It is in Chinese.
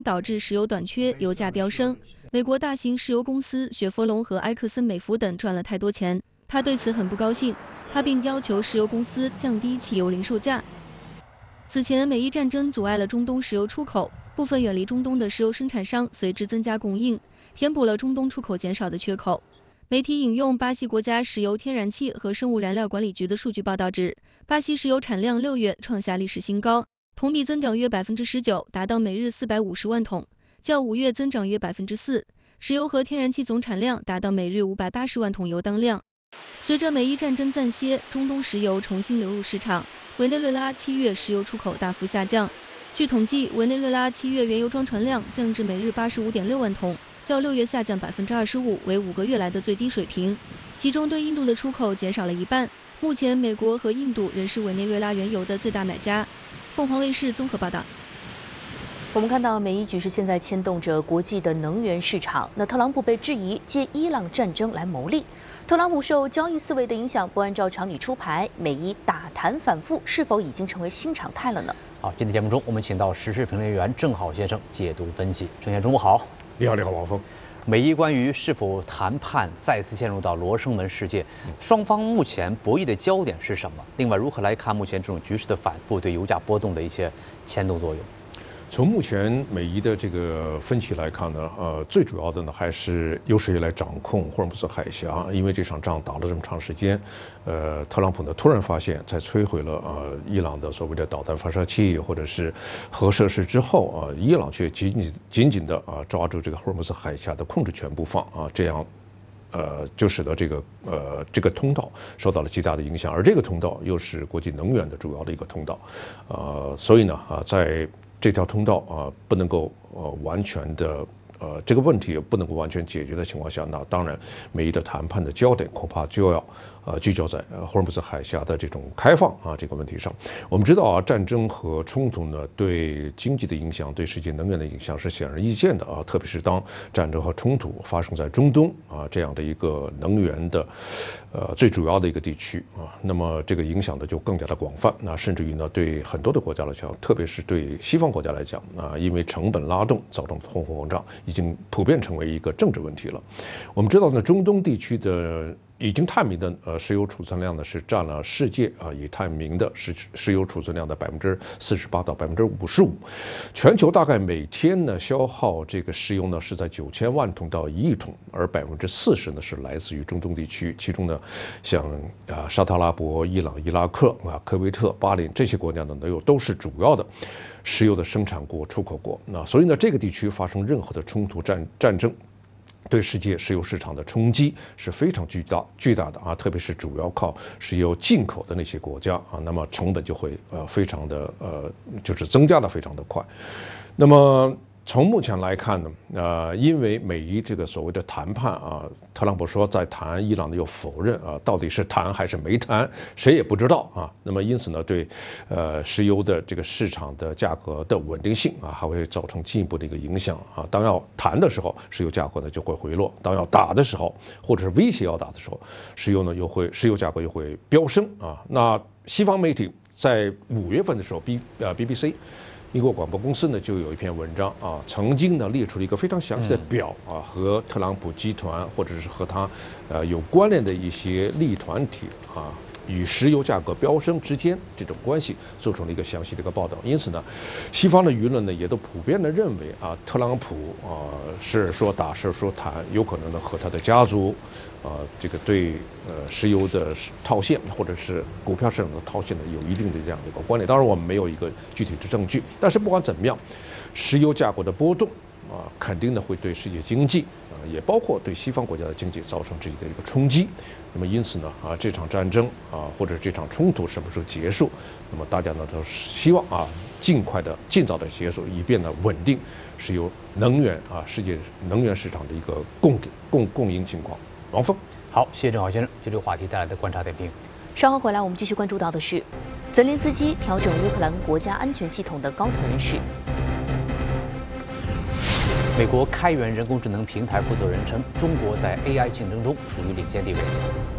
导致石油短缺，油价飙升。美国大型石油公司雪佛龙和埃克森美孚等赚了太多钱，他对此很不高兴，他并要求石油公司降低汽油零售价。此前，美伊战争阻碍了中东石油出口，部分远离中东的石油生产商随之增加供应，填补了中东出口减少的缺口。媒体引用巴西国家石油、天然气和生物燃料管理局的数据报道指，巴西石油产量6月创下历史新高，同比增长约19%，达到每日450万桶，较5月增长约4%。石油和天然气总产量达到每日580万桶油当量。随着美伊战争暂歇，中东石油重新流入市场，委内瑞拉7月石油出口大幅下降。据统计，委内瑞拉7月原油装船量降至每日85.6万桶。较6月下降25%，为5个月来的最低水平。其中对印度的出口减少了一半。目前，美国和印度仍是委内瑞拉原油的最大买家。凤凰卫视综合报道。 我们看到美伊局势现在牵动着国际的能源市场。那特朗普被质疑借伊朗战争来牟利。特朗普受交易思维的影响，不按照常理出牌，美伊打谈反复，是否已经成为新常态了呢？ 好，今天节目中我们请到时事评论员郑好先生解读分析。郑先生，中午好。 你好，王峰。 美伊关于是否谈判再次陷入到罗生门事件，双方目前博弈的焦点是什么？另外，如何来看目前这种局势的反复对油价波动的一些牵动作用？ 从目前美伊的这个分歧来看呢，最主要的呢还是由谁来掌控霍尔木兹海峡？因为这场仗打了这么长时间，特朗普呢突然发现，在摧毁了伊朗的所谓的导弹发射器或者是核设施之后伊朗却紧紧的抓住这个霍尔木兹海峡的控制权不放这样。就使得这个通道受到了极大的影响，而这个通道又是国际能源的主要的一个通道，所以呢在这条通道不能够完全的这个问题不能够完全解决的情况下，那当然美伊的谈判的焦点恐怕就要聚焦在霍尔木兹海峡的这种开放这个问题上。我们知道战争和冲突呢对经济的影响，对世界能源的影响是显而易见的特别是当战争和冲突发生在中东这样的一个能源的最主要的一个地区那么这个影响呢就更加的广泛，那甚至于呢对很多的国家来讲，特别是对西方国家来讲因为成本拉动造成通货膨胀，已经普遍成为一个政治问题了。我们知道呢，中东地区的已经探明的石油储存量呢是占了世界已探明的石油储存量的48%到55%。全球大概每天呢消耗这个石油呢是在9000万桶到1亿桶，而40%呢是来自于中东地区，其中呢像沙特阿拉伯、伊朗、伊拉克科威特、巴林这些国家呢都是主要的石油的生产国、出口国。那所以呢这个地区发生任何的冲突战争，对世界石油市场的冲击是非常巨大的特别是主要靠石油进口的那些国家那么成本就会非常的就是增加的非常的快。那么从目前来看呢，因为美伊这个所谓的谈判特朗普说在谈，伊朗呢又否认到底是谈还是没谈，谁也不知道那么因此呢，对石油的这个市场的价格的稳定性还会造成进一步的一个影响当要谈的时候，石油价格呢就会回落；当要打的时候，或者是威胁要打的时候，石油价格又会飙升那西方媒体在5月份的时候，BBC。英国广播公司呢就有一篇文章曾经呢列出了一个非常详细的表和特朗普集团或者是和他有关联的一些利益团体与石油价格飙升之间这种关系做成了一个详细的一个报道。因此呢，西方的舆论呢也都普遍的认为特朗普是说打是说谈，有可能呢和他的家族这个对石油的套现或者是股票市场的套现呢有一定的这样的一个关联。当然我们没有一个具体的证据，但是不管怎么样，石油价格的波动肯定呢会对世界经济也包括对西方国家的经济造成自己的一个冲击。那么因此呢这场战争或者这场冲突什么时候结束，那么大家呢都希望尽早的结束，以便呢稳定石油能源世界能源市场的一个供应情况。王峰， 好，谢谢郑好先生就这个话题带来的观察点评。 稍后回来，我们继续关注到的是，泽连斯基调整乌克兰国家安全系统的高层人士。 美国开源人工智能平台负责人称，中国在 AI 竞争中处于领先地位。